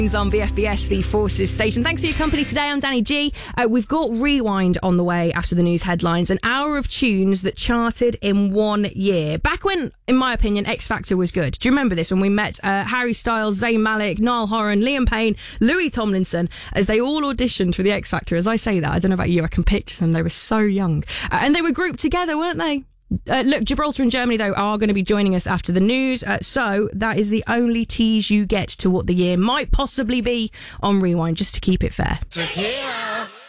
On BFBS, the Forces station. Thanks for your company today. I'm Danny G. We've got Rewind on the way after the news headlines. An hour of tunes that charted in 1 year. Back when, in my opinion, X Factor was good. Do you remember this? When we met Harry Styles, Zayn Malik, Niall Horan, Liam Payne, Louis Tomlinson, as they all auditioned for the X Factor. As I say that, I don't know about you, I can picture them. They were so young. And they were grouped together, weren't they? Look, Gibraltar and Germany, though, are going to be joining us after the news. So that is the only tease you get to what the year might possibly be on Rewind, just to keep it fair. Tequila.